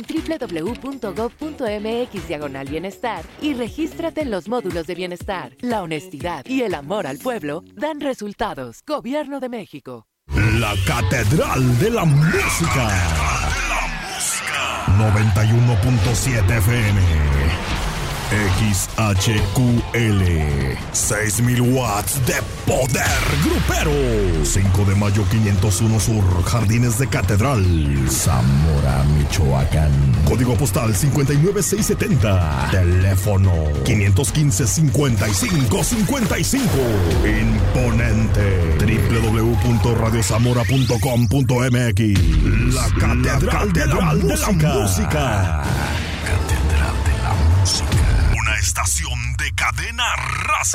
www.gov.mx/bienestar y regístrate en los módulos de bienestar. La honestidad y el amor al pueblo dan resultados. Gobierno de México. La Catedral de la Música. 91.7 FM. XHQL 6,000 watts de poder grupero. 5 de mayo 501 Sur, Jardines de Catedral, Zamora, Michoacán. Código postal 59670. Teléfono 515-5555. Imponente. www.radiozamora.com.mx. La Catedral de la Música. Catedral de la Música. Una estación de Cadena Raza.